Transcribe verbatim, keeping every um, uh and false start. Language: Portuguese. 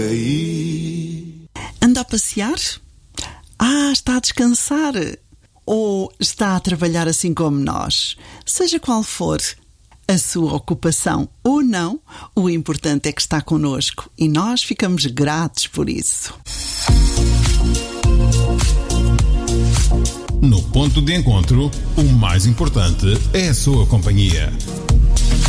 Anda a passear? Ah, está a descansar? Ou está a trabalhar assim como nós? Seja qual for a sua ocupação ou não, o importante é que está connosco e nós ficamos gratos por isso. No ponto de encontro, o mais importante é a sua companhia.